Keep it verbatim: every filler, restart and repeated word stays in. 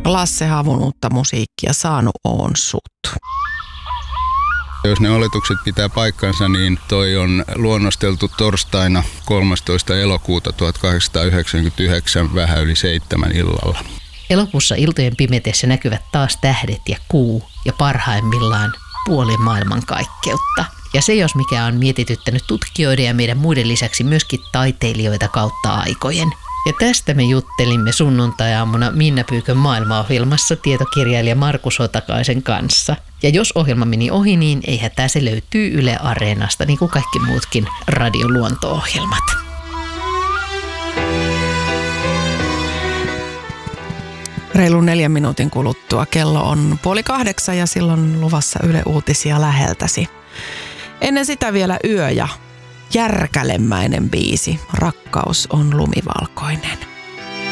Lasse Havunutta musiikkia Saanut oon sut. Jos ne oletukset pitää paikkansa, niin toi on luonnosteltu torstaina kolmastoista elokuuta tuhatkahdeksansataayhdeksänkymmentäyhdeksän vähän yli seitsemän illalla. Elokuussa iltojen pimetessä näkyvät taas tähdet ja kuu ja parhaimmillaan puoli maailmankaikkeutta. Ja se jos mikä on mietityttänyt tutkijoiden ja meidän muiden lisäksi myöskin taiteilijoita kautta aikojen. Ja tästä me juttelimme sunnuntai-aamuna Minna Pyykön maailmaohjelmassa tietokirjailija Markus Hotakaisen kanssa. Ja jos ohjelma meni ohi, niin ei hätää, se löytyy Yle Areenasta, niin kuin kaikki muutkin radioluonto-ohjelmat. Reilun neljän minuutin kuluttua kello on puoli kahdeksan ja silloin luvassa Yle Uutisia läheltäsi. Ennen sitä vielä Yö ja järkälemäinen biisi. Rakkaus on lumivalkoinen.